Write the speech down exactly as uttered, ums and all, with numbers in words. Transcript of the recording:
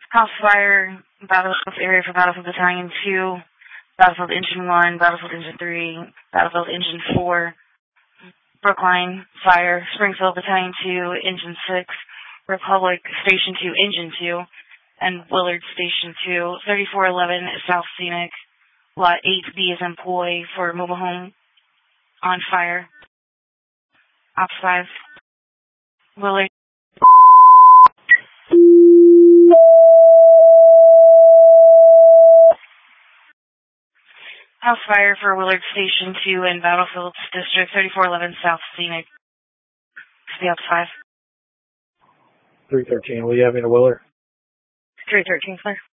House fire, battlefield area for Battlefield Battalion two, Battlefield Engine one, Battlefield Engine three, Battlefield Engine four, Brookline fire, Springfield Battalion two, Engine six, Republic Station two, Engine two, and Willard Station two, thirty-four eleven South Scenic, Lot eight B is employee for mobile home on fire. Ops five, Willard. House fire for Willard Station two in Battlefield District, thirty-four eleven South Scenic. Be Ops five. three thirteen, will you have me to Willard? three thirteen, sir.